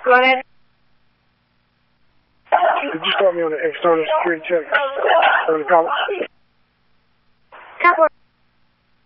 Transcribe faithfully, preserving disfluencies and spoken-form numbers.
Go ahead. Could you start me on the external security check? On the collar?